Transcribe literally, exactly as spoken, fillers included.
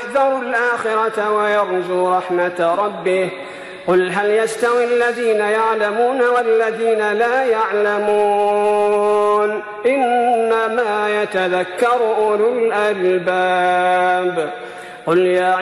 يحذر الآخرة ويرجو رحمة ربه قل هل يستوي الذين يعلمون والذين لا يعلمون إنما يتذكر أولو الألباب. قل يا